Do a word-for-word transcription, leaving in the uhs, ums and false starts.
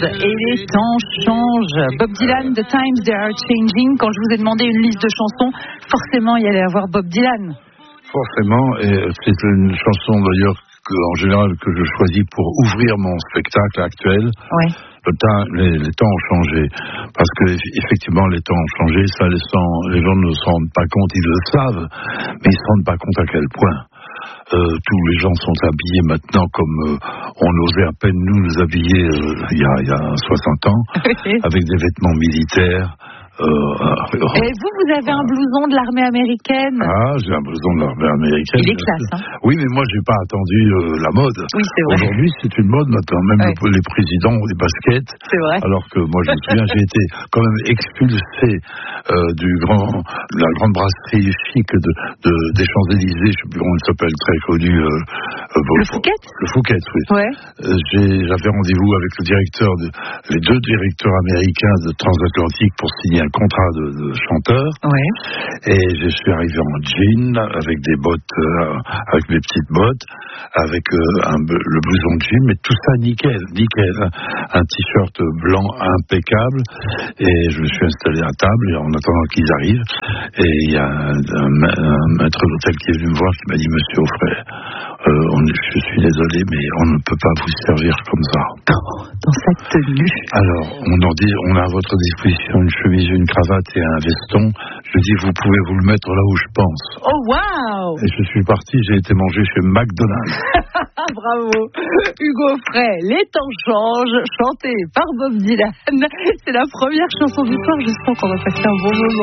Et les temps changent. Bob Dylan, The Times They Are Changing. Quand je vous ai demandé une liste de chansons, forcément il y allait avoir Bob Dylan. Forcément, et c'est une chanson d'ailleurs que, en général que je choisis pour ouvrir mon spectacle actuel. Oui. Le temps, les, les temps ont changé, parce que effectivement les temps ont changé. Ça, les, les gens ne se rendent pas compte, ils le savent, mais ils se rendent pas compte à quel point. Euh, tous les gens sont habillés maintenant comme euh, on osait à peine nous nous habiller euh, il y a, il y a soixante ans, avec des vêtements militaires. Euh, euh, Et vous, vous avez un blouson de l'armée américaine? Ah, j'ai un blouson de l'armée américaine. Il est classe, hein? Oui, mais moi, j'ai pas attendu euh, la mode. Oui, c'est vrai. Aujourd'hui, c'est une mode maintenant. Même ouais. le, les présidents ont des baskets. C'est vrai. Alors que moi, je me souviens, j'ai été quand même expulsé euh, du grand, de la grande brasserie chic de, de, des Champs-Élysées. Je sais plus comment elle s'appelle, très connue. Euh, euh, le Fouquet. Le Fouquet, oui. Ouais. Euh, j'ai, j'avais rendez-vous avec le directeur, de, les deux directeurs américains de Transatlantique pour signer un contrat de, de chanteur. Ouais. Et je suis arrivé en jean, avec des bottes, euh, avec mes petites bottes, avec euh, un, le blouson de jean, mais tout ça nickel, nickel. Un t-shirt blanc impeccable. Et je me suis installé à table en attendant qu'ils arrivent. Et il y a un, un, un maître d'hôtel qui est venu me voir, qui m'a dit: Monsieur Offray, euh, on, je suis désolé, mais on ne peut pas vous servir comme ça. Oh, dans cette tenue. Alors, on en dit, on a à votre disposition une chemise, une cravate et un veston. Je dis, vous pouvez vous le mettre là où je pense. Oh, waouh! Et je suis parti, j'ai été manger chez McDonald's. Bravo! Hugo Offray, Les temps changent, chanté par Bob Dylan. C'est la première chanson du soir, je sens qu'on va passer un bon moment.